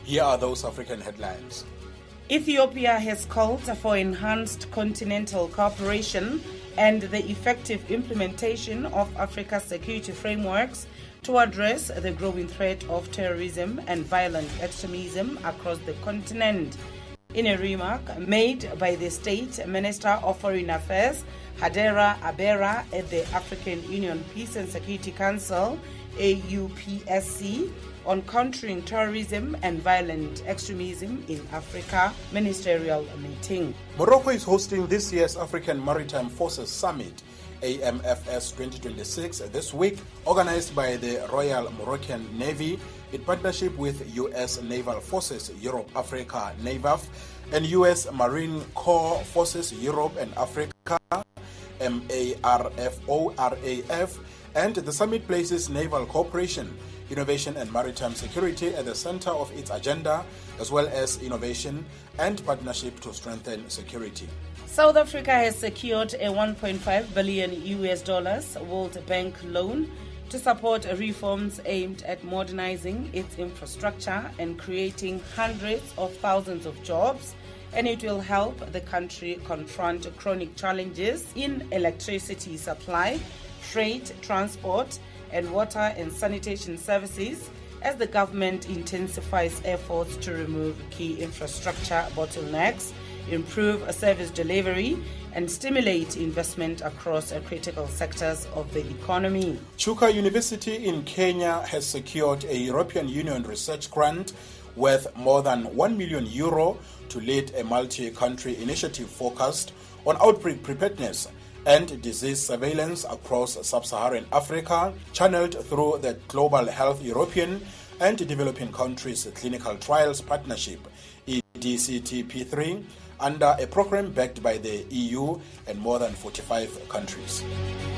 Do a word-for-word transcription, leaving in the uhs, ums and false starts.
Here are those African headlines. Ethiopia has called for enhanced continental cooperation and the effective implementation of Africa's security frameworks to address the growing threat of terrorism and violent extremism across the continent. In a remark made by the State Minister of Foreign Affairs, Hadera Abera, at the African Union Peace and Security Council, A U P S C, on countering terrorism and violent extremism in Africa ministerial meeting. Morocco is hosting this year's African Maritime Forces Summit, A M F S twenty twenty-six, this week, organized by the Royal Moroccan Navy in partnership with U S Naval Forces Europe Africa NAVAF and U S Marine Corps Forces Europe and Africa M A R F O R A F, and the summit places naval cooperation, innovation and maritime security at the center of its agenda, as well as innovation and partnership to strengthen security. South Africa has secured a one point five billion U S dollars World Bank loan to support reforms aimed at modernizing its infrastructure and creating hundreds of thousands of jobs, and it will help the country confront chronic challenges in electricity supply, freight, transport, and water and sanitation services as the government intensifies efforts to remove key infrastructure bottlenecks, improve service delivery, and stimulate investment across critical sectors of the economy. Chuka University in Kenya has secured a European Union research grant worth more than one million euro to lead a multi-country initiative focused on outbreak preparedness and disease surveillance across sub-Saharan Africa, channeled through the Global Health European and Developing Countries Clinical Trials Partnership, E D C T P three, under a program backed by the E U and more than forty-five countries.